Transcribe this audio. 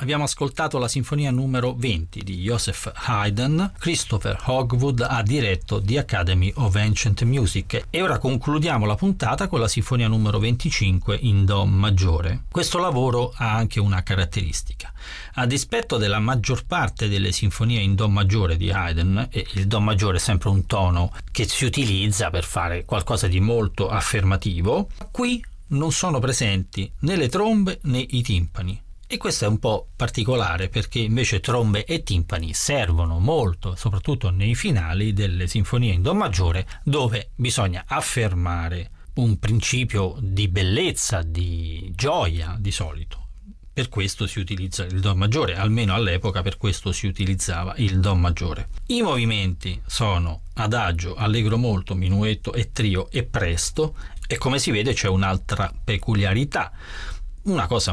Abbiamo ascoltato la sinfonia numero 20 di Joseph Haydn. Christopher Hogwood ha diretto The Academy of Ancient Music e ora concludiamo la puntata con la sinfonia numero 25 in Do maggiore. Questo lavoro ha anche una caratteristica. A dispetto della maggior parte delle sinfonie in Do maggiore di Haydn, e il Do maggiore è sempre un tono che si utilizza per fare qualcosa di molto affermativo, qui non sono presenti né le trombe né i timpani. E questo è un po' particolare perché invece trombe e timpani servono molto, soprattutto nei finali delle sinfonie in Do maggiore, dove bisogna affermare un principio di bellezza, di gioia di solito. Per questo si utilizza il Do maggiore, almeno all'epoca per questo si utilizzava il Do maggiore. I movimenti sono adagio, allegro molto, minuetto e trio e presto, e come si vede c'è un'altra peculiarità, una cosa